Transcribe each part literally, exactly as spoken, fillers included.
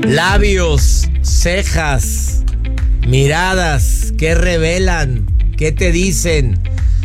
Labios, cejas, miradas, ¿qué revelan? ¿Qué te dicen?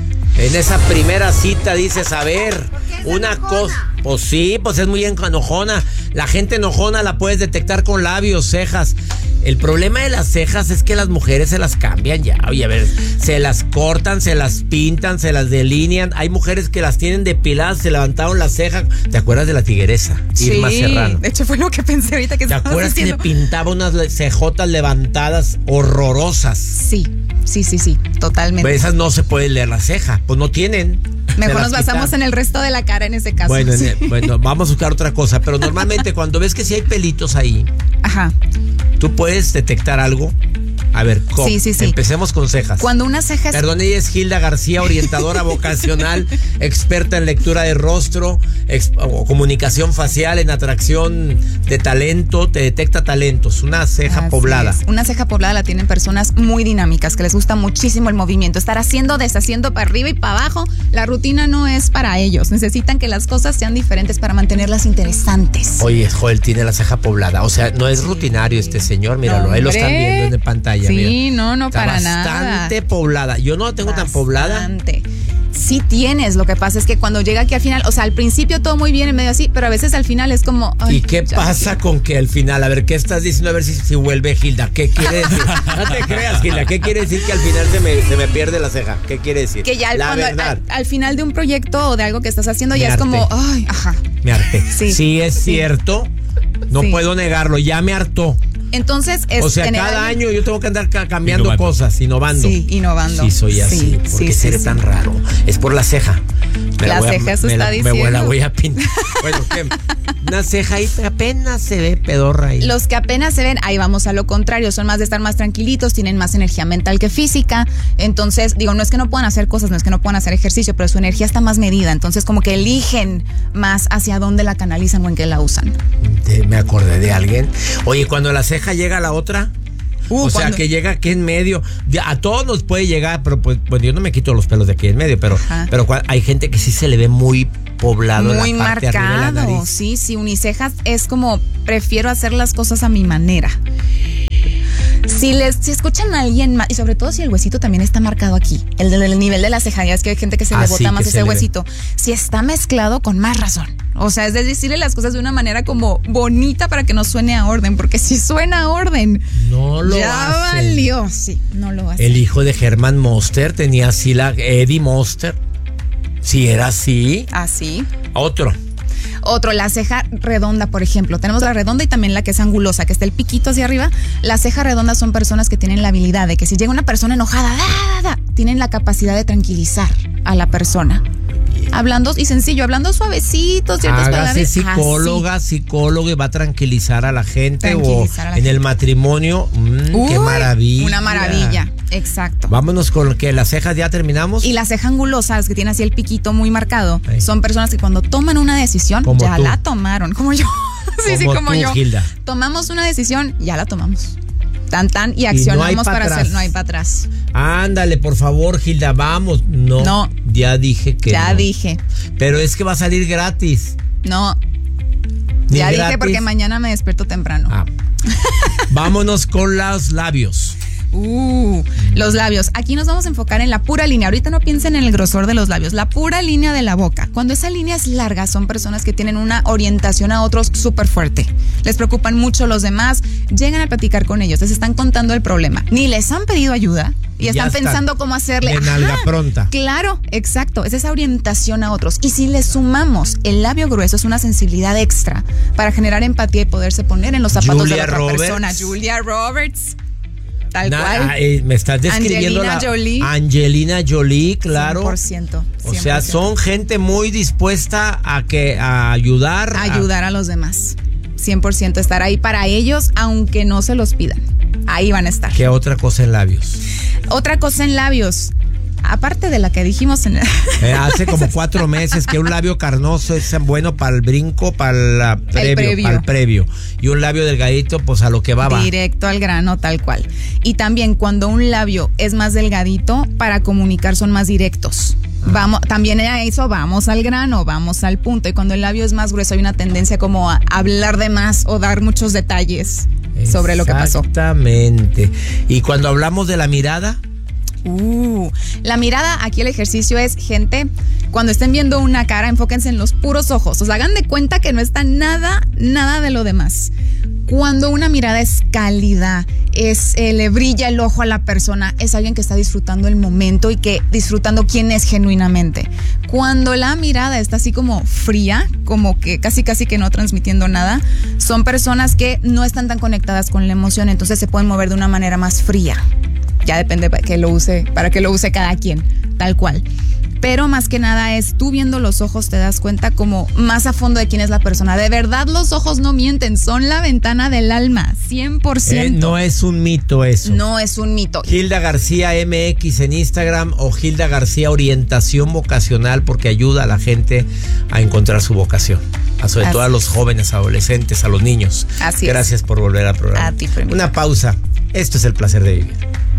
En esa primera cita dices, a ver, una cosa. Pues sí, pues es muy enojona. La gente enojona la puedes detectar con labios, cejas. El problema de las cejas es que las mujeres se las cambian ya. Oye, a ver, se las cortan, se las pintan, se las delinean. Hay mujeres que las tienen depiladas, se levantaron las cejas. ¿Te acuerdas de la tigresa? Sí, Irma Serrano. De hecho fue lo que pensé ahorita que ¿Te acuerdas haciendo? Que le pintaba unas cejotas levantadas horrorosas? Sí, sí, sí, sí, totalmente. Pues esas no se puede leer la ceja, pues no tienen. Mejor nos basamos quitaron. en el resto de la cara en ese caso. Bueno, sí. en el, bueno, vamos a buscar otra cosa. Pero normalmente cuando ves que sí hay pelitos ahí, ajá, ¿tú puedes detectar algo? A ver, ¿cómo? Sí, sí, sí. Empecemos con cejas. Cuando una ceja es... Perdón, ella es Gilda García, orientadora vocacional, experta en lectura de rostro, ex, o comunicación facial, en atracción de talento, te detecta talentos. Una ceja Así poblada. Es. Una ceja poblada la tienen personas muy dinámicas, que les gusta muchísimo el movimiento, estar haciendo, deshaciendo para arriba y para abajo. La rutina no es para ellos. Necesitan que las cosas sean diferentes para mantenerlas interesantes. Oye, Joel tiene la ceja poblada. O sea, no es rutinario este señor, míralo, no, ahí lo están viendo en pantalla. Sí, mira. no, no, Está para bastante nada. Bastante poblada. Yo no la tengo Bastante. tan poblada. Sí tienes, lo que pasa es que cuando llega aquí al final, o sea, al principio todo muy bien, en medio así, pero a veces al final es como... Ay, ¿y qué pasa con que al final? A ver, ¿qué estás diciendo? A ver si, si vuelve Gilda. ¿Qué quiere decir? No te creas, Gilda. ¿Qué quiere decir que al final se me, se me pierde la ceja? ¿Qué quiere decir? Que ya la cuando, verdad. Al, al final de un proyecto o de algo que estás haciendo, me ya harté. es como... Ay, ajá. Me harté. Sí, sí es sí. cierto. No sí. puedo negarlo. Ya me hartó. Entonces, es o sea, general... cada año yo tengo que andar ca- cambiando innovando. cosas, innovando. Sí, innovando. Sí, soy así. Sí, ¿Por sí, qué sí, seré sí. tan raro? Es por la ceja. Me la, la ceja, a, eso me está la, diciendo. Me la voy a pintar. Bueno, ¿qué? Una ceja ahí apenas se ve pedorra ahí. Los que apenas se ven, ahí vamos a lo contrario, son más de estar más tranquilitos, tienen más energía mental que física. Entonces, digo, no es que no puedan hacer cosas, no es que no puedan hacer ejercicio, pero su energía está más medida. Entonces, como que eligen más hacia dónde la canalizan o en qué la usan. Me acordé de alguien. Oye, cuando la ceja llega a la otra... Uh, o sea, ¿cuándo? Que llega aquí en medio. A todos nos puede llegar, pero pues, bueno, yo no me quito los pelos de aquí en medio, pero, pero hay gente que sí se le ve muy poblado muy en la parte marcado, arriba de la nariz. Sí, sí, unicejas es como prefiero hacer las cosas a mi manera. Si les si escuchan a alguien más, y sobre todo si el huesito también está marcado aquí, el del nivel de la ceja, ya es que hay gente que se ah, le bota sí, más ese huesito. Si está mezclado, con más razón. O sea, es de decirle las cosas de una manera como bonita para que no suene a orden, porque si suena a orden, no lo ya hace. valió. Sí, no lo hace. El hijo de Herman Monster tenía así la Eddie Monster. Sí, era así. Así. Otro. Otro, la ceja redonda, por ejemplo. Tenemos la redonda y también la que es angulosa, que está el piquito hacia arriba. La ceja redonda son personas que tienen la habilidad de que si llega una persona enojada, da, da, da, tienen la capacidad de tranquilizar a la persona. Hablando, y sencillo, hablando suavecito, ciertas Hágase palabras. psicóloga, así. psicólogo y va a tranquilizar a la gente. Tranquilizar o a la en gente. El matrimonio. Mmm, Uy, qué maravilla. Una maravilla, exacto. Vámonos con que las cejas ya terminamos. Y la ceja angulosa, que tiene así el piquito muy marcado, Ay. son personas que cuando toman una decisión, como ya tú. la tomaron. Como yo. sí, como sí, como tú, yo. Gilda. Tomamos una decisión, ya la tomamos. Tan, tan, y accionamos y no para atrás. hacer, no hay para atrás. Ándale, por favor, Gilda, vamos. No, no. ya dije que Ya no. dije. Pero es que va a salir gratis. No. Ni ya gratis. dije porque mañana me despierto temprano. Ah. Vámonos con los labios. Uh, los labios. Aquí nos vamos a enfocar en la pura línea. Ahorita no piensen en el grosor de los labios. La pura línea de la boca. Cuando esa línea es larga, son personas que tienen una orientación a otros súper fuerte. Les preocupan mucho los demás. Llegan a platicar con ellos. Les están contando el problema. Ni les han pedido ayuda. Y están, están pensando cómo hacerle. De nalga pronta. Claro, exacto. Es esa orientación a otros. Y si le sumamos el labio grueso, es una sensibilidad extra para generar empatía y poderse poner en los zapatos Julia de la otra Roberts. persona. Julia Roberts. Tal Na, cual. Eh, me estás describiendo Angelina la Jolie. Angelina Jolie, claro. cien por ciento, cien por ciento. O sea, son gente muy dispuesta a que a ayudar. A ayudar a, a los demás. cien por ciento estar ahí para ellos, aunque no se los pidan. Ahí van a estar. ¿Qué otra cosa en labios? Otra cosa en labios. Aparte de la que dijimos en... eh, hace como cuatro meses que un labio carnoso es bueno para el brinco, para el previo, previo. para el previo. Y un labio delgadito, pues a lo que va, va. Directo al grano, tal cual. Y también cuando un labio es más delgadito, para comunicar son más directos. Vamos, también a eso, vamos al grano, vamos al punto. Y cuando el labio es más grueso hay una tendencia como a hablar de más o dar muchos detalles sobre lo que pasó. Exactamente. Y cuando hablamos de la mirada... Uh, la mirada, aquí el ejercicio es, gente, cuando estén viendo una cara, enfóquense en los puros ojos. O sea, hagan de cuenta que no está nada, nada de lo demás. Cuando una mirada es cálida, es, eh, le brilla el ojo a la persona, es alguien que está disfrutando el momento y que disfrutando quién es genuinamente. Cuando la mirada está así como fría, como que casi casi que no transmitiendo nada, son personas que no están tan conectadas con la emoción, entonces se pueden mover de una manera más fría. Ya depende para que lo use, para que lo use cada quien, tal cual. Pero más que nada es, tú viendo los ojos te das cuenta como más a fondo de quién es la persona. De verdad los ojos no mienten, son la ventana del alma, cien por ciento. Eh, no es un mito eso. No es un mito. Hilda García M X en Instagram o Hilda García Orientación Vocacional, porque ayuda a la gente a encontrar su vocación. A sobre Así todo a los jóvenes, adolescentes, a los niños. Así Gracias es. por volver al programa. A ti, primero. Una pausa. Esto es El Placer de Vivir.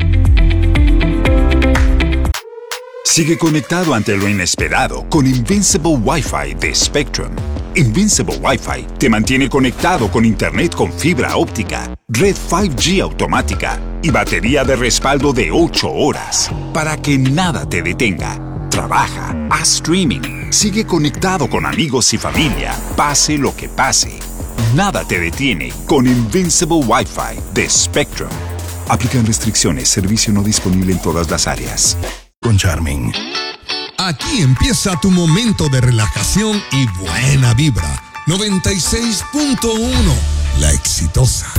Sigue conectado ante lo inesperado con Invincible Wi-Fi de Spectrum. Invincible Wi-Fi te mantiene conectado con internet con fibra óptica, red cinco G automática y batería de respaldo de ocho horas para que nada te detenga. Trabaja, haz streaming, sigue conectado con amigos y familia, pase lo que pase. Nada te detiene con Invincible Wi-Fi de Spectrum. Aplican restricciones, servicio no disponible en todas las áreas. Con Charming. Aquí empieza tu momento de relajación y buena vibra. noventa y seis punto uno, La Exitosa.